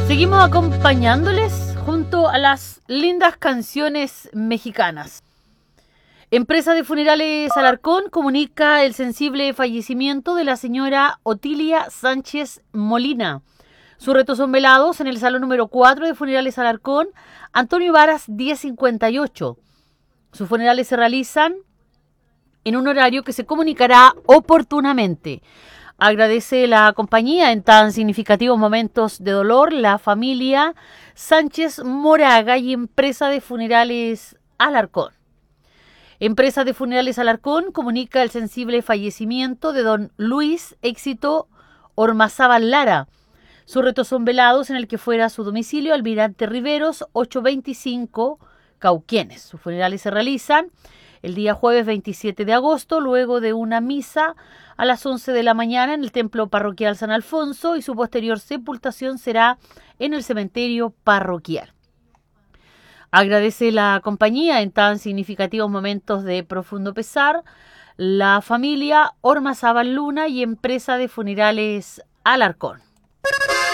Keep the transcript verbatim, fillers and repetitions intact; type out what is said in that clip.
Seguimos acompañándoles junto a las lindas canciones mexicanas. Empresa de Funerales Alarcón comunica el sensible fallecimiento de la señora Otilia Sánchez Molina. Sus restos son velados en el salón número cuatro de Funerales Alarcón, Antonio Varas diez cincuenta y ocho. Sus funerales se realizan en un horario que se comunicará oportunamente. Agradece la compañía en tan significativos momentos de dolor la familia Sánchez Moraga y Empresa de Funerales Alarcón. Empresa de Funerales Alarcón comunica el sensible fallecimiento de don Luis Éxito Ormazábal Lara. Sus restos son velados en el que fuera su domicilio, Almirante Riveros, ochocientos veinticinco, Cauquienes. Sus funerales se realizan el día jueves veintisiete de agosto, luego de una misa a las once de la mañana en el Templo Parroquial San Alfonso, y su posterior sepultación será en el cementerio parroquial. Agradece la compañía en tan significativos momentos de profundo pesar la familia Ormazábal Luna y Empresa de Funerales Alarcón.